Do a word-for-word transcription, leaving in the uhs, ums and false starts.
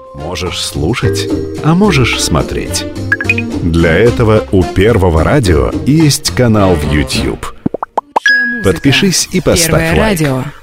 Можешь слушать, а можешь смотреть. Для этого у Первого радио есть канал в YouTube. Подпишись и поставь Первое лайк. радио.